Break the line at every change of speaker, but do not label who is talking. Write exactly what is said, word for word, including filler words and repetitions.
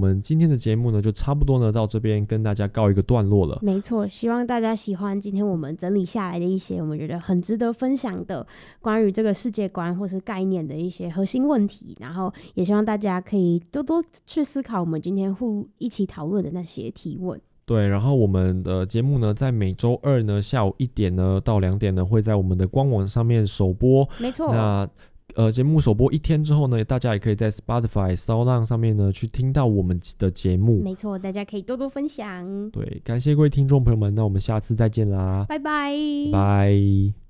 们今天的节目呢就差不多呢到这边跟大家告一个段落了。
没错，希望大家喜欢今天我们整理下来的一些我们觉得很值得分享的关于这个世界观或是概念的一些核心问题，然后也希望大家可以多多去思考我们今天互一起讨论的那些提问。
对，然后我们的节目呢，在每周二呢下午一点呢到两点呢，会在我们的官网上面首播。
没错。
那呃，节目首播一天之后呢，大家也可以在 Spotify、SoundOn 上面呢去听到我们的节目。
没错，大家可以多多分享。
对，感谢各位听众朋友们，那我们下次再见啦，
拜拜。
拜。